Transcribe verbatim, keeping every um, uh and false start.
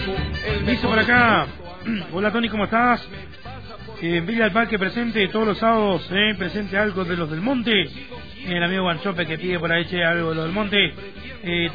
Dice por acá, hola Tony, ¿cómo estás? En Villa del Parque presente todos los sábados, eh, presente algo de los del Monte. El amigo Guanchope que pide por ahí che, algo de los del Monte. Eh,